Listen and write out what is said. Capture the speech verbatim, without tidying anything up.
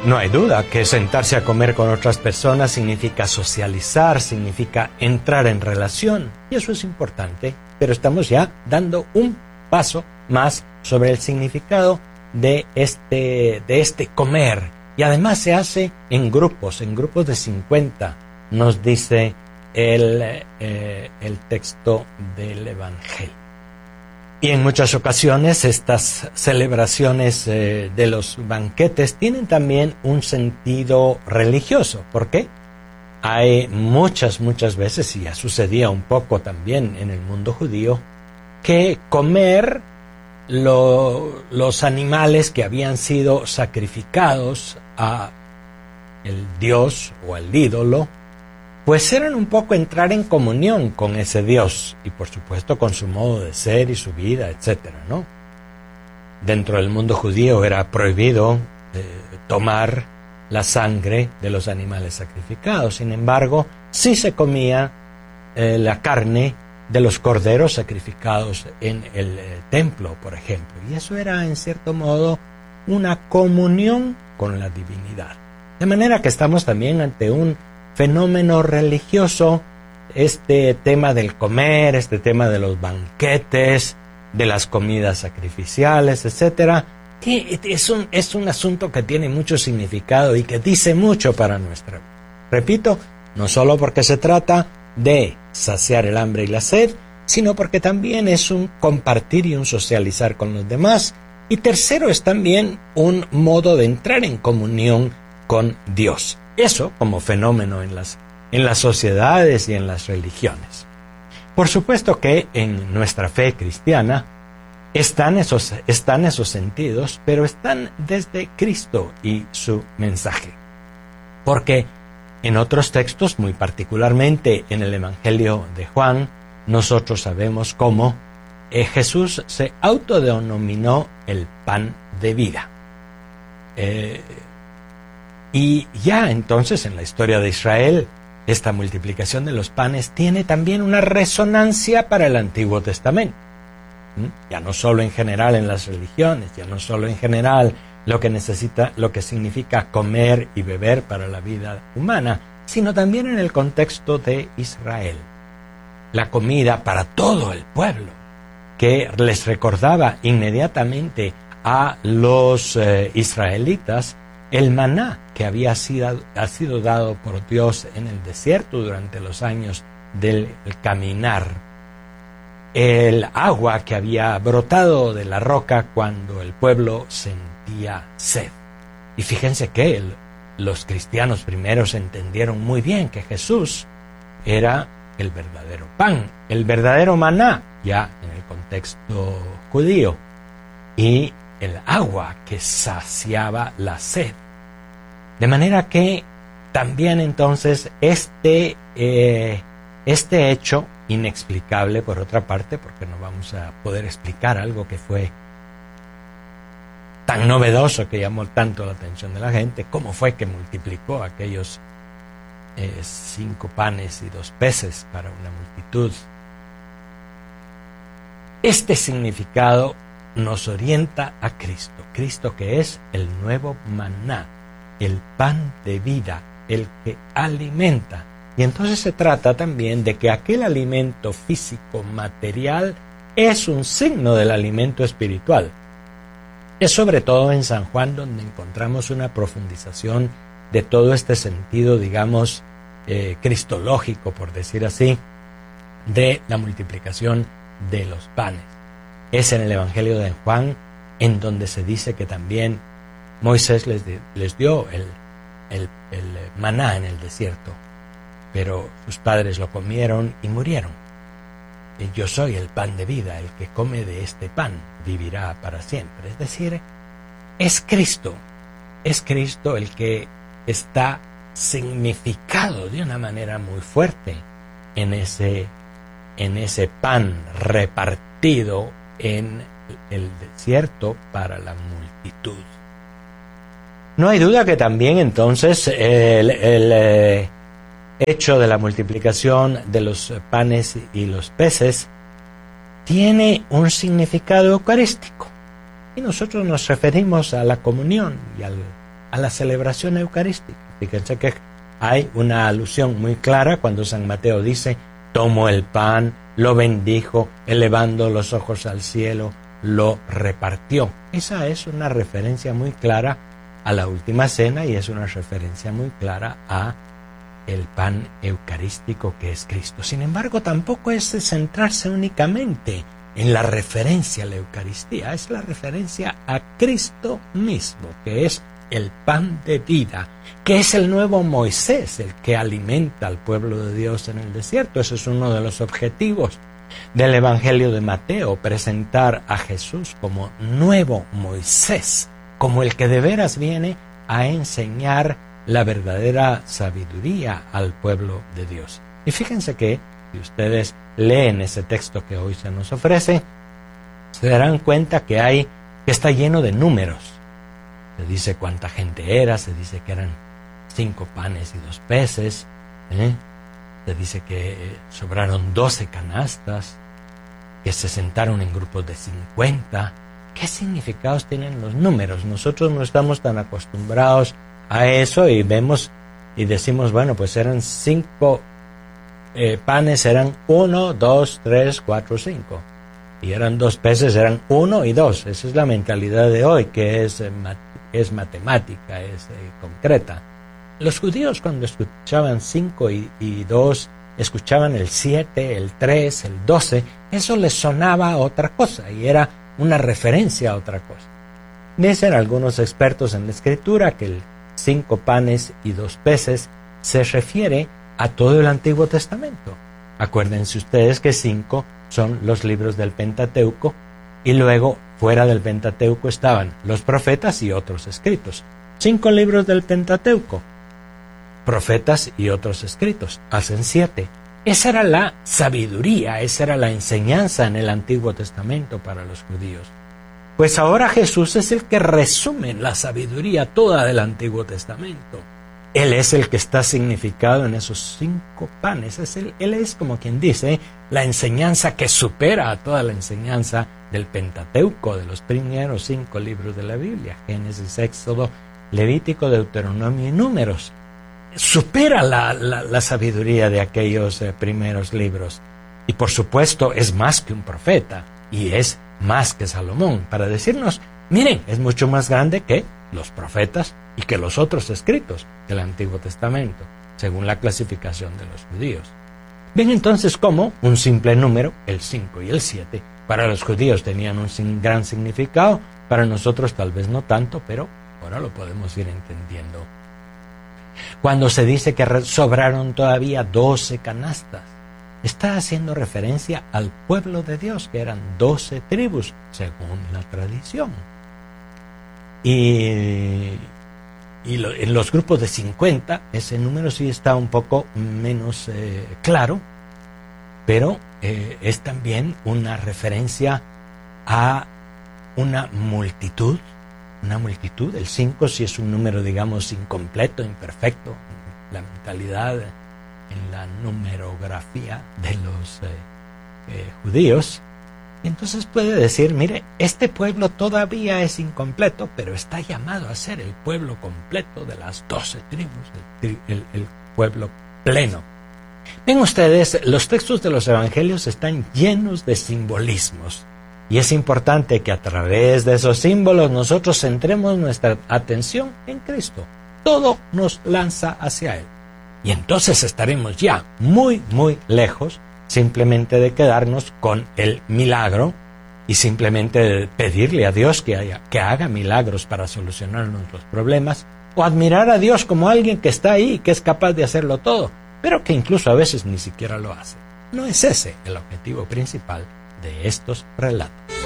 No hay duda que sentarse a comer con otras personas significa socializar, significa entrar en relación, y eso es importante, pero estamos ya dando un paso más sobre el significado de este, de este comer, y además se hace en grupos, en grupos de cincuenta, nos dice el, eh, el texto del Evangelio. Y en muchas ocasiones estas celebraciones eh, de los banquetes tienen también un sentido religioso. ¿Por qué? Hay muchas, muchas veces, y ya sucedía un poco también en el mundo judío, que comer lo, los animales que habían sido sacrificados a el dios o al ídolo, pues eran un poco entrar en comunión con ese Dios y por supuesto con su modo de ser y su vida, etcétera, ¿no? Dentro del mundo judío era prohibido eh, tomar la sangre de los animales sacrificados. Sin embargo, sí se comía eh, la carne de los corderos sacrificados en el eh, templo, por ejemplo. Y eso era, en cierto modo, una comunión con la divinidad. De manera que estamos también ante un fenómeno religioso, este tema del comer, este tema de los banquetes, de las comidas sacrificiales, etcétera, que es un, es un asunto que tiene mucho significado y que dice mucho para nuestra vida. Repito, no solo porque se trata de saciar el hambre y la sed, sino porque también es un compartir y un socializar con los demás. Y tercero, es también un modo de entrar en comunión con Dios. Eso como fenómeno en las, en las sociedades y en las religiones. Por supuesto que en nuestra fe cristiana están esos, están esos sentidos, pero están desde Cristo y su mensaje. Porque en otros textos, muy particularmente en el Evangelio de Juan, nosotros sabemos cómo eh, Jesús se autodenominó el pan de vida. Eh, Y ya entonces en la historia de Israel, esta multiplicación de los panes tiene también una resonancia para el Antiguo Testamento. ¿Mm? Ya no solo en general en las religiones, ya no solo en general lo que necesita, lo que significa comer y beber para la vida humana, sino también en el contexto de Israel. La comida para todo el pueblo, que les recordaba inmediatamente a los eh, israelitas el maná que había sido, ha sido dado por Dios en el desierto durante los años del caminar. El agua que había brotado de la roca cuando el pueblo sentía sed. Y fíjense que el, los cristianos primeros entendieron muy bien que Jesús era el verdadero pan, el verdadero maná, ya en el contexto judío, y el agua que saciaba la sed. De manera que también entonces este, eh, este hecho inexplicable, por otra parte, porque no vamos a poder explicar algo que fue tan novedoso, que llamó tanto la atención de la gente, cómo fue que multiplicó aquellos eh, cinco panes y dos peces para una multitud. Este significado nos orienta a Cristo, Cristo que es el nuevo maná, el pan de vida, el que alimenta. Y entonces se trata también de que aquel alimento físico, material, es un signo del alimento espiritual. Es sobre todo en San Juan donde encontramos una profundización de todo este sentido, digamos, eh, cristológico, por decir así, de la multiplicación de los panes. Es en el Evangelio de Juan en donde se dice que también Moisés les, les dio el, el, el maná en el desierto, pero sus padres lo comieron y murieron. Y yo soy el pan de vida, el que come de este pan vivirá para siempre. Es decir, es Cristo, es Cristo el que está significado de una manera muy fuerte en ese, en ese pan repartido en el desierto para la multitud. No hay duda que también entonces el, el eh, hecho de la multiplicación de los panes y los peces tiene un significado eucarístico. Y nosotros nos referimos a la comunión y al, a la celebración eucarística. Fíjense que hay una alusión muy clara cuando San Mateo dice: tomó el pan, lo bendijo, elevando los ojos al cielo, lo repartió. Esa es una referencia muy clara a la última cena y es una referencia muy clara a el pan eucarístico que es Cristo. Sin embargo, tampoco es centrarse únicamente en la referencia a la Eucaristía, es la referencia a Cristo mismo, que es el pan de vida, que es el nuevo Moisés, el que alimenta al pueblo de Dios en el desierto. Ese es uno de los objetivos del Evangelio de Mateo, presentar a Jesús como nuevo Moisés, como el que de veras viene a enseñar la verdadera sabiduría al pueblo de Dios. Y fíjense que, si ustedes leen ese texto que hoy se nos ofrece, se darán cuenta que hay, que está lleno de números. Se dice cuánta gente era, se dice que eran cinco panes y dos peces, ¿eh? Se dice que sobraron doce canastas, que se sentaron en grupos de cincuenta. ¿Qué significados tienen los números? Nosotros no estamos tan acostumbrados a eso y vemos y decimos, bueno, pues eran cinco eh, panes, eran uno, dos, tres, cuatro, cinco. Y eran dos peces, eran uno y dos. Esa es la mentalidad de hoy, que es, eh, mat es matemática, es eh, concreta. Los judíos, cuando escuchaban cinco y, y dos, escuchaban el siete, el tres, el doce, eso les sonaba a otra cosa y era una referencia a otra cosa. Dicen algunos expertos en la escritura que el cinco panes y dos peces se refiere a todo el Antiguo Testamento. Acuérdense ustedes que cinco son los libros del Pentateuco y luego fuera del Pentateuco estaban los profetas y otros escritos. Cinco libros del Pentateuco, profetas y otros escritos, hacen siete. Esa era la sabiduría, esa era la enseñanza en el Antiguo Testamento para los judíos. Pues ahora Jesús es el que resume la sabiduría toda del Antiguo Testamento. Él es el que está significado en esos cinco panes. Es el, él es, como quien dice, la enseñanza que supera a toda la enseñanza del Pentateuco, de los primeros cinco libros de la Biblia: Génesis, Éxodo, Levítico, Deuteronomio y Números. Supera la, la, la sabiduría de aquellos eh, primeros libros. Y por supuesto es más que un profeta, y es más que Salomón, para decirnos, miren, es mucho más grande que los profetas y que los otros escritos del Antiguo Testamento, según la clasificación de los judíos. Ven entonces cómo un simple número, el cinco y el siete, para los judíos tenían un gran significado, para nosotros tal vez no tanto, pero ahora lo podemos ir entendiendo. Cuando se dice que sobraron todavía doce canastas, está haciendo referencia al pueblo de Dios, que eran doce tribus, según la tradición. Y, y lo, en los grupos de cincuenta, ese número sí está un poco menos eh, claro, pero eh, es también una referencia a una multitud, una multitud. El cinco sí es un número, digamos, incompleto, imperfecto, la mentalidad, en la numerografía de los eh, eh, judíos. Entonces puede decir, mire, este pueblo todavía es incompleto, pero está llamado a ser el pueblo completo de las doce tribus, el, el, el pueblo pleno. Ven ustedes, los textos de los evangelios están llenos de simbolismos, y es importante que a través de esos símbolos nosotros centremos nuestra atención en Cristo. Todo nos lanza hacia Él. Y entonces estaremos ya muy, muy lejos simplemente de quedarnos con el milagro y simplemente de pedirle a Dios que, haya, que haga milagros para solucionarnos los problemas, o admirar a Dios como alguien que está ahí, que es capaz de hacerlo todo, pero que incluso a veces ni siquiera lo hace. No es ese el objetivo principal de estos relatos.